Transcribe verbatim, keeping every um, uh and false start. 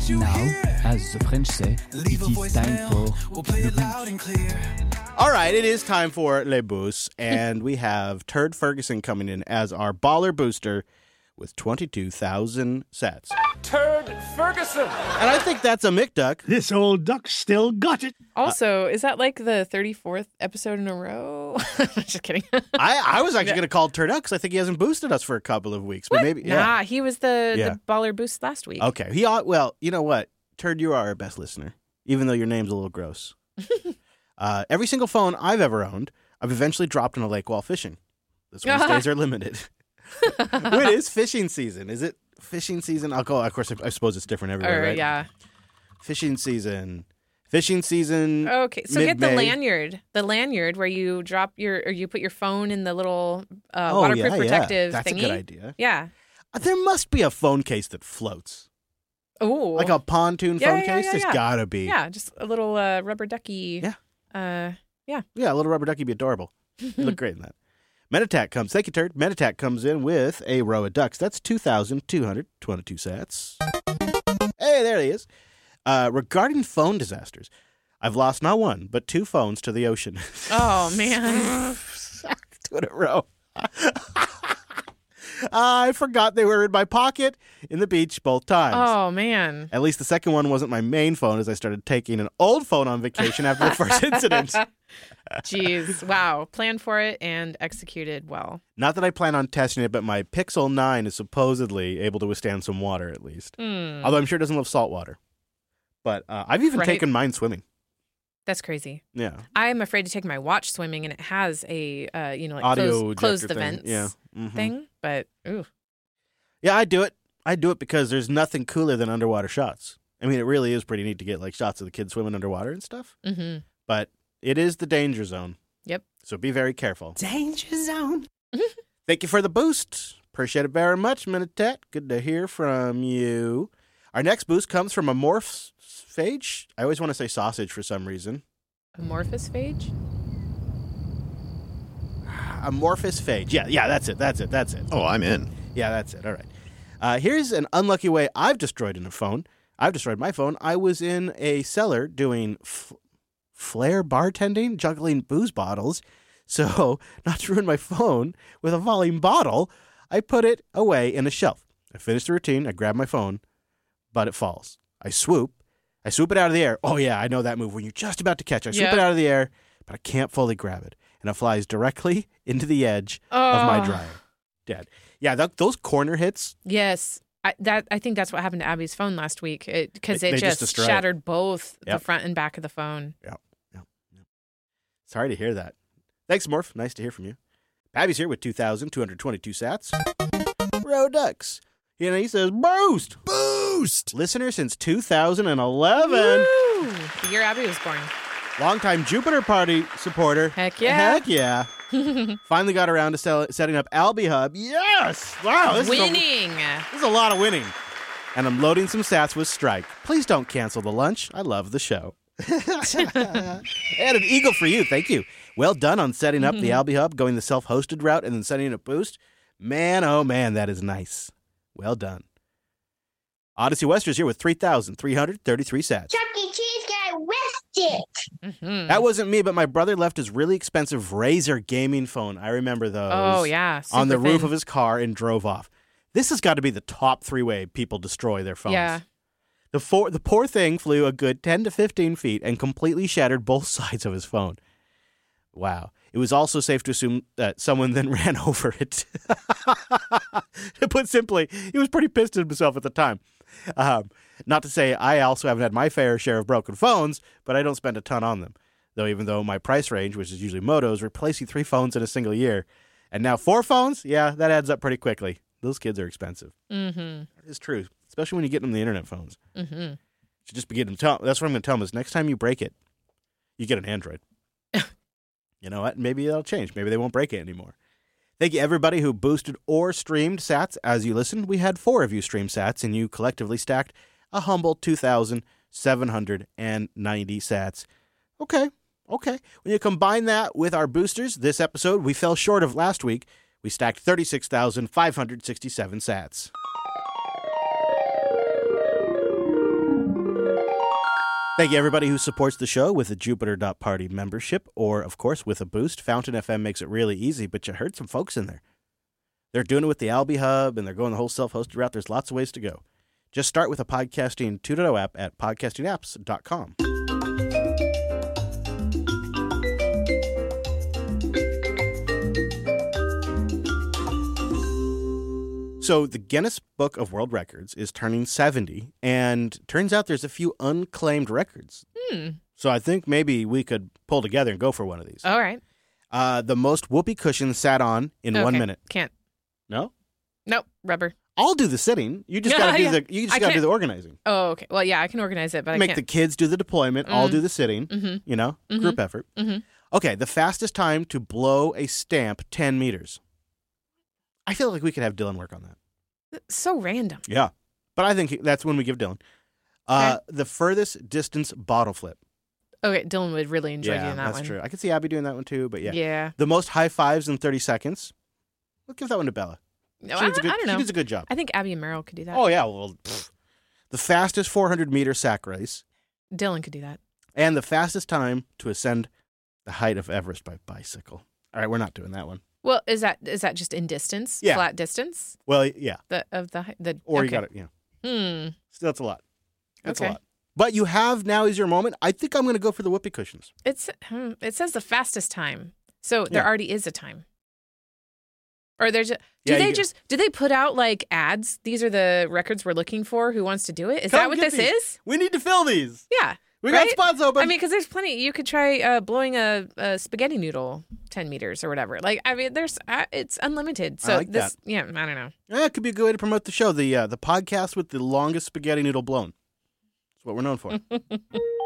Now, as the French say, it is time for le boost. All right, it is time for Le Boost, and we have Turd Ferguson coming in as our baller booster with twenty-two thousand sats. Turd Ferguson! And I think that's a McDuck. This old duck still got it. Also, is that like the thirty-fourth episode in a row? Just kidding. I, I was actually going to call Turd up because I think he hasn't boosted us for a couple of weeks. But What? maybe, yeah. Nah, he was the, Yeah. the baller boost last week. Okay. He ought, well, you know what? Turd, you are our best listener, even though your name's a little gross. uh, every single phone I've ever owned, I've eventually dropped in a lake while fishing. This one's days are limited. It is fishing season. Is it fishing season? I'll go. Of course, I suppose it's different everywhere, Or, right? yeah. Fishing season. Fishing season. Okay, so get the mid-May. lanyard. The lanyard where you drop your, or you put your phone in the little uh, Oh, waterproof yeah, yeah. protective That's thingy. a good idea. Yeah. Uh, There must be a phone case that floats. Oh. Like a pontoon Yeah, phone yeah, case? yeah, There's yeah. gotta be. Yeah, just a little uh, rubber ducky. Yeah. Uh, yeah. Yeah, a little rubber ducky would be adorable. You look great in that. Meditac comes. Thank you, Turd. Meditac comes in with a row of ducks. That's two thousand two hundred twenty-two sats. Hey, there he is. Uh, regarding phone disasters, I've lost not one, but two phones to the ocean. Oh, man. Two in a row. I forgot they were in my pocket in the beach both times. Oh, man. At least the second one wasn't my main phone as I started taking an old phone on vacation after the first incident. Jeez. Wow. Planned for it and executed well. Not that I plan on testing it, but my Pixel nine is supposedly able to withstand some water at least. Mm, Although I'm sure it doesn't love salt water. But uh, I've even Right. taken mine swimming. that's crazy. Yeah. I'm afraid to take my watch swimming, and it has a, uh, you know, like Audio close, close the ejector thing. vents Yeah. Mhm. thing. But, ooh. Yeah, I do it. I do it because there's nothing cooler than underwater shots. I mean, it really is pretty neat to get like shots of the kids swimming underwater and stuff. Mm-hmm. But it is the danger zone. Yep. So be very careful. Danger zone. Thank you for the boost. Appreciate it very much, Minitet. Good to hear from you. Our next boost comes from Amorphs Phage. I always want to say sausage for some reason. Amorphous phage? Amorphous Phage. Yeah, yeah, that's it. That's it. That's it. Oh, I'm in. Yeah, that's it. All right. Uh, here's an unlucky way I've destroyed in a phone. I've destroyed my phone. I was in a cellar doing f- flair bartending, juggling booze bottles. So, not to ruin my phone with a volume bottle, I put it away in a shelf. I finished the routine. I grab my phone, but it falls. I swoop. I swoop it out of the air. Oh, yeah, I know that move when you're just about to catch it. I swoop Yep. it out of the air, but I can't fully grab it. And it flies directly into the edge Oh. of my dryer. Dead. Yeah, th- those corner hits. Yes. I, that, I think that's what happened to Abby's phone last week because They- it they just just, destroy it. shattered both Yep. the front and back of the phone. Yep, yep, yep. Sorry to hear that. Thanks, Morph. Nice to hear from you. Babby's here with two thousand two hundred twenty-two sats. Rodux. You know, he says, boost! Boost! Listener since two thousand eleven. Woo! The year Abby was born. Longtime Jupiter Party supporter. Heck yeah. Heck yeah. Finally got around to sell, setting up Albi Hub. Yes! Wow, this is, a, Winning. this is a lot of winning. And I'm loading some sats with Strike. Please don't cancel the lunch. I love the show. And an eagle for you. Thank you. Well done on setting up the Albi Hub, going the self-hosted route, and then sending a boost. Man, oh man, that is nice. Well done. Odyssey Wester's here with three thousand three hundred thirty-three sats. Chuck E. Cheese guy whiffed it. Mhm. That wasn't me, but my brother left his really expensive Razer gaming phone. I remember those. Oh, yeah. On the super roof thin. of his car and drove off. This has got to be the top three way people destroy their phones. Yeah. The, four, the poor thing flew a good ten to fifteen feet and completely shattered both sides of his phone. Wow. It was also safe to assume that someone then ran over it. To put simply, he was pretty pissed at himself at the time. Um, not to say I also haven't had my fair share of broken phones, but I don't spend a ton on them. Though even though my price range, which is usually Motos, replacing three phones in a single year. And now four phones? Yeah, that adds up pretty quickly. Those kids are expensive. Mm-hmm. That is true, especially when you get them the internet phones. Mm-hmm. You should just be getting them. Tell, that's what I'm going to tell them is next time you break it, you get an Android. You know what? Maybe that'll change. Maybe they won't break it anymore. Thank you, everybody who boosted or streamed sats as you listened. We had four of you stream sats, and you collectively stacked a humble two thousand seven hundred ninety sats. Okay, okay. When you combine that with our boosters, this episode, we fell short of last week. We stacked thirty-six thousand five hundred sixty-seven sats. Thank you, everybody who supports the show with a Jupiter dot Party membership or, of course, with a boost. Fountain F M makes it really easy, but you heard some folks in there. They're doing it with the Alby Hub, and they're going the whole self-hosted route. There's lots of ways to go. Just start with a Podcasting two point oh app at podcasting apps dot com. So the Guinness Book of World Records is turning seventy, and turns out there's a few unclaimed records. Hmm. So I think maybe we could pull together and go for one of these. All right. Uh, the most whoopee cushions sat on in Okay. one minute. Can't. No? Nope. Rubber. I'll do the sitting. You just Yeah, gotta do yeah. the you just I gotta do can't- the organizing. Oh, okay. Well, yeah, I can organize it, but Make I the can't. kids do the deployment. I'll do the sitting. Mhm. You know, Mhm. group effort. Mm-hmm. Okay, the fastest time to blow a stamp ten meters. I feel like we could have Dylan work on that. So random. Yeah, but I think that's when we give Dylan. Uh, The furthest distance bottle flip. Okay, Dylan would really enjoy yeah, doing that that's one. true. I could see Abby doing that one too, but yeah. Yeah. The most high fives in thirty seconds. We'll give that one to Bella. No, She I, does a good, I don't know. She does a good job. I think Abby and Meryl could do that. Oh, yeah. Well, pfft. The fastest four hundred meter sack race Dylan could do that. and the fastest time to ascend the height of Everest by bicycle. All right, we're not doing that one. Well, is that is that just in distance? Yeah. Flat distance? Well, yeah. The of the hi- the Or okay. you got it. Yeah. Hmm. So that's a lot. That's a Okay. lot. But you have now is your moment. I think I'm going to go for the whoopee cushions. It's hmm, it says the fastest time. So there Yeah. already is a time. Or there's a, do Yeah, they you- just do they put out like ads? These are the records we're looking for. Who wants to do it? Is Come that what get this these. is? We need to fill these. Yeah. We right? got spots open. I mean, because there's plenty. You could try uh, blowing a, a spaghetti noodle ten meters or whatever. Like, I mean, there's uh, it's unlimited. So like this, yeah, I don't know. yeah, it could be a good way to promote the show. The uh, the podcast with the longest spaghetti noodle blown. That's what we're known for.